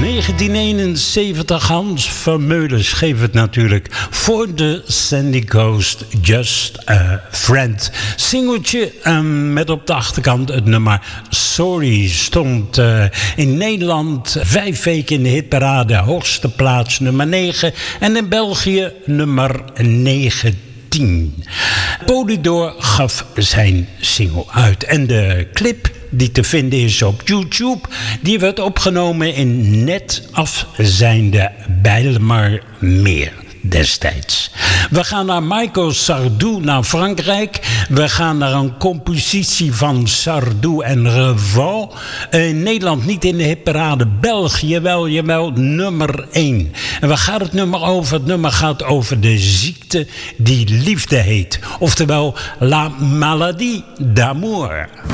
1971, Hans Vermeulen schreef het natuurlijk voor de Sandy Coast Just a Friend. Singeltje met op de achterkant het nummer Sorry. Stond in Nederland 5 weken in de hitparade, hoogste plaats nummer 9. En in België nummer 19. Polydor gaf zijn single uit. En de clip die te vinden is op YouTube, die werd opgenomen in net afzijnde Bijlmermeer destijds. We gaan naar Michael Sardou, naar Frankrijk. We gaan naar een compositie van Sardou en Reval. In Nederland niet in de hitparade. België wel, jawel, nummer 1. En waar gaat het nummer over? Het nummer gaat over de ziekte die liefde heet. Oftewel, La Maladie d'Amour.